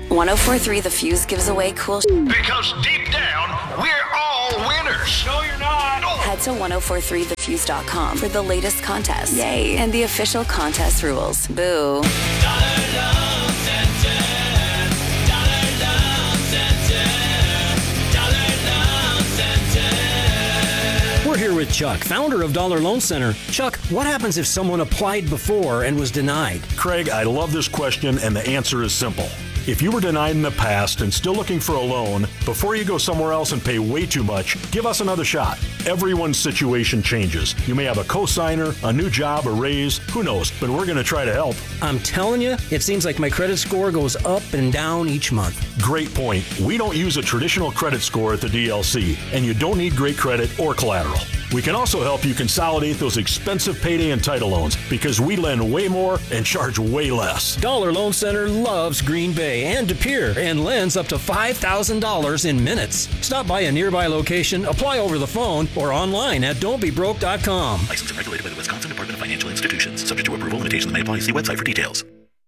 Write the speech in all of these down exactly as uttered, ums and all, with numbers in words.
one oh four point three The Fuse gives away cool sh- Because deep down, we're all winners. No, you're not. No. Head to ten forty-three the fuse dot com for the latest contests. Yay. And the official contest rules. Boo. Dollar Loan Center. Dollar Loan Center. Dollar Loan Center. We're here with Chuck, founder of Dollar Loan Center. Chuck, what happens if someone applied before and was denied? Craig, I love this question, and the answer is simple. If you were denied in the past and still looking for a loan, before you go somewhere else and pay way too much, give us another shot. Everyone's situation changes. You may have a cosigner, a new job, a raise, who knows, but we're going to try to help. I'm telling you, it seems like my credit score goes up and down each month. Great point. We don't use a traditional credit score at the D L C, and you don't need great credit or collateral. We can also help you consolidate those expensive payday and title loans because we lend way more and charge way less. Dollar Loan Center loves Green Bay and De Pere and lends up to five thousand dollars in minutes. Stop by a nearby location, apply over the phone, or online at don't be broke dot com. Licensed and regulated by the Wisconsin Department of Financial Institutions. Subject to approval, limitations may apply. See website for details.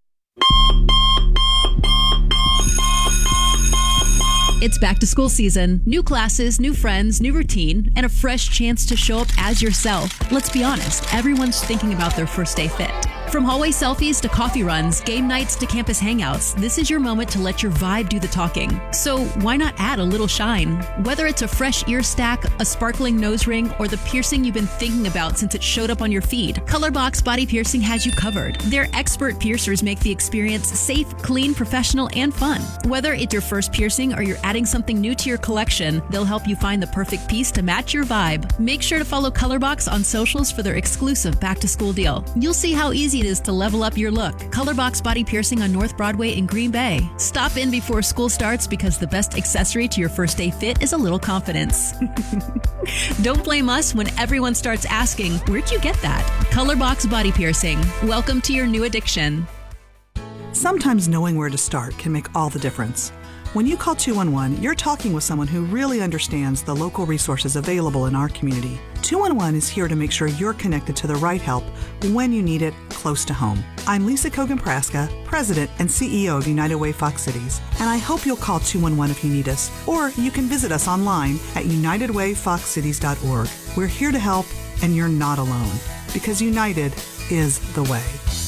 It's back to school season. New classes, new friends, new routine, and a fresh chance to show up as yourself. Let's be honest, everyone's thinking about their first day fit. From hallway selfies to coffee runs, game nights to campus hangouts, this is your moment to let your vibe do the talking. So why not add a little shine? Whether it's a fresh ear stack, a sparkling nose ring, or the piercing you've been thinking about since it showed up on your feed, Colorbox Body Piercing has you covered. Their expert piercers make the experience safe, clean, professional, and fun. Whether it's your first piercing or you're adding something new to your collection, they'll help you find the perfect piece to match your vibe. Make sure to follow Colorbox on socials for their exclusive back-to-school deal. You'll see how easy it is to level up your look. Colorbox Body Piercing on North Broadway in Green Bay. Stop in before school starts because the best accessory to your first day fit is a little confidence. Don't blame us when everyone starts asking, where'd you get that? Colorbox Body Piercing. Welcome to your new addiction. Sometimes knowing where to start can make all the difference. When you call two one one, you're talking with someone who really understands the local resources available in our community. two one one is here to make sure you're connected to the right help when you need it close to home. I'm Lisa Kogan-Praska, President and C E O of United Way Fox Cities, and I hope you'll call two one one if you need us, or you can visit us online at united way fox cities dot org. We're here to help, and you're not alone, because United is the way.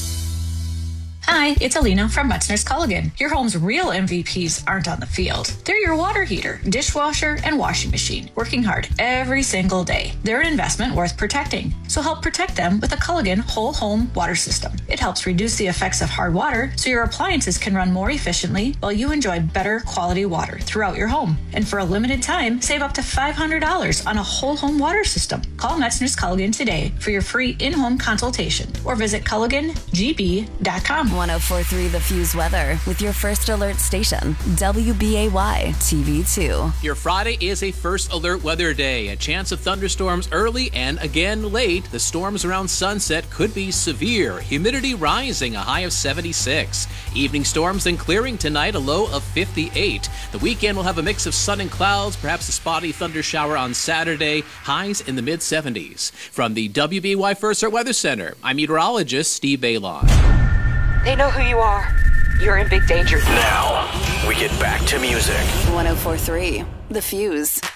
Hi, it's Alina from Metzner's Culligan. Your home's real M V Ps aren't on the field. They're your water heater, dishwasher, and washing machine, working hard every single day. They're an investment worth protecting, so help protect them with a Culligan whole home water system. It helps reduce the effects of hard water so your appliances can run more efficiently while you enjoy better quality water throughout your home. And for a limited time, save up to five hundred dollars on a whole home water system. Call Metzner's Culligan today for your free in-home consultation or visit culligan g b dot com. ten forty-three The Fuse weather with your first alert station, W B A Y T V two. Your Friday is a first alert weather day. A chance of thunderstorms early and again late. The storms around sunset could be severe. Humidity rising, a high of seventy-six. Evening storms and clearing tonight, a low of fifty-eight. The weekend will have a mix of sun and clouds, perhaps a spotty thunder shower on Saturday. Highs in the mid seventies. From the W B A Y First Alert Weather Center, I'm meteorologist Steve Bailon. They know who you are. You're in big danger. Now, we get back to music. ten forty-three The Fuse.